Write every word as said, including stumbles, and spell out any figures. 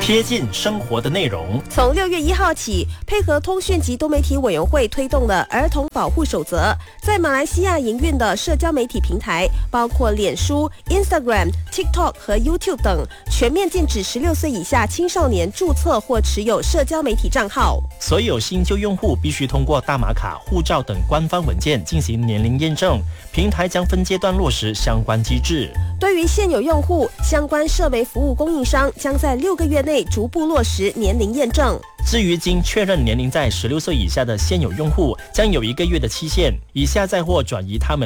贴近生活的内容。 从六月一号起，配合通讯及多媒体委员会推动的儿童保护守则，在马来西亚营运的社交媒体平台，包括脸书、Instagram、TikTok 和 YouTube 等，全面禁止十六岁以下青少年注册或持有社交媒体账号。 所有新旧用户必须通过大马卡、护照等官方文件进行年龄验证，平台将分阶段落实相关机制。 对于现有用户，相关社媒服务供应商将在六个月内逐步落实年龄验证。 至于经确认年龄在十六岁以下的现有用户，将有一个月的期限，以下载或转移他们